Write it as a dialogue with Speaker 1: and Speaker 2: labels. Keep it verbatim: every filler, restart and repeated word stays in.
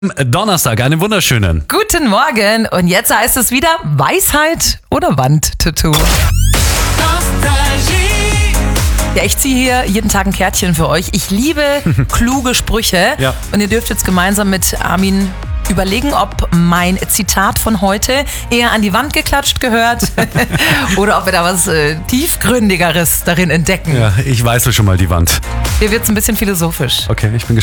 Speaker 1: Donnerstag, einen wunderschönen.
Speaker 2: Guten Morgen und jetzt heißt es wieder Weisheit oder Wandtattoo. Ja, ich ziehe hier jeden Tag ein Kärtchen für euch. Ich liebe kluge Sprüche
Speaker 1: Ja.
Speaker 2: und ihr dürft jetzt gemeinsam mit Armin überlegen, ob mein Zitat von heute eher an die Wand geklatscht gehört oder ob wir da was äh, tiefgründigeres darin entdecken.
Speaker 1: Ja, ich weiß schon mal die Wand.
Speaker 2: Hier wird es ein bisschen philosophisch.
Speaker 1: Okay, ich bin gespannt.